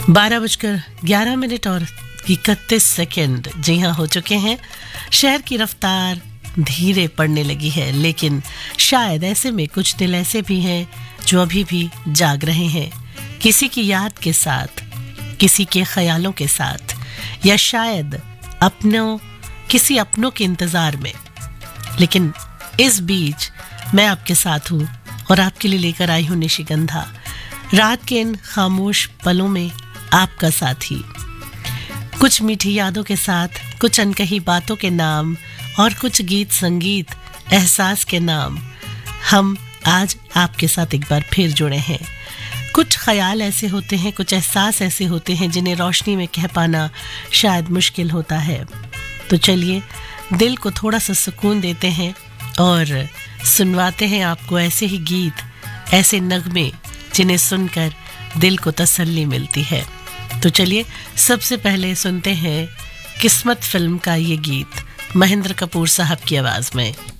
12:11 और 31 जी हाँ, हो चुके हैं। शहर की रफ्तार धीरे पड़ने लगी है, लेकिन शायद ऐसे में कुछ दिल ऐसे भी हैं जो अभी भी जाग रहे हैं, किसी की याद के साथ, किसी के ख्यालों के साथ, या शायद किसी अपनों के इंतजार में। लेकिन इस बीच मैं आपके साथ हूँ और आपके लिए लेकर आई हूँ निशिगंधा, रात के इन खामोश पलों में आपका साथी। कुछ मीठी यादों के साथ, कुछ अनकही बातों के नाम और कुछ गीत संगीत एहसास के नाम, हम आज आपके साथ एक बार फिर जुड़े हैं। कुछ ख्याल ऐसे होते हैं, कुछ एहसास ऐसे होते हैं जिन्हें रोशनी में कह पाना शायद मुश्किल होता है। तो चलिए दिल को थोड़ा सा सुकून देते हैं और सुनवाते हैं आपको ऐसे ही गीत, ऐसे नगमे जिन्हें सुनकर दिल को तसल्ली मिलती है। तो चलिए सबसे पहले सुनते हैं किस्मत फिल्म का ये गीत महेंद्र कपूर साहब की आवाज में।